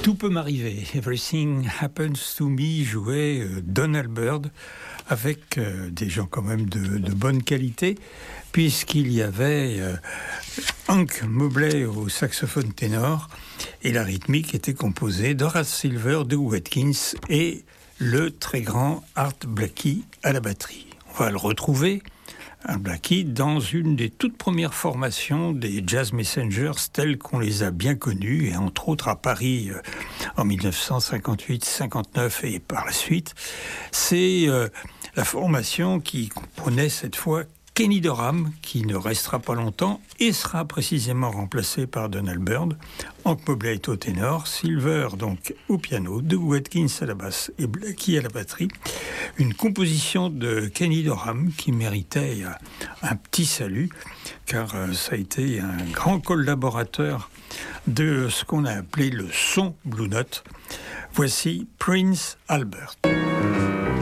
Tout peut m'arriver. Everything happens to me, jouait Donald Byrd avec des gens quand même de bonne qualité, puisqu'il y avait Hank Mobley au saxophone ténor et la rythmique était composée d'Horace Silver, de Watkins et le très grand Art Blakey à la batterie. On va le retrouver, Art Blakey, dans une des toutes premières formations des Jazz Messengers telles qu'on les a bien connus, et entre autres à Paris en 1958-59 et par la suite. C'est la formation qui comprenait cette fois Kenny Dorham, qui ne restera pas longtemps et sera précisément remplacé par Donald Byrd. Hank Mobley est au ténor, Silver donc au piano, de Watkins à la basse et Blakey à la batterie. Une composition de Kenny Dorham qui méritait un petit salut, car ça a été un grand collaborateur de ce qu'on a appelé le son Blue Note. Voici Prince Albert.